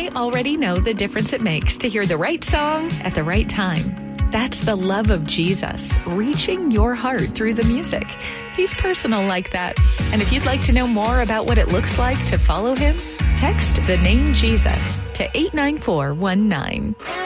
I already know the difference it makes to hear the right song at the right time. That's the love of Jesus, reaching your heart through the music. He's personal like that. And if you'd like to know more about what it looks like to follow him, text the name Jesus to 89419.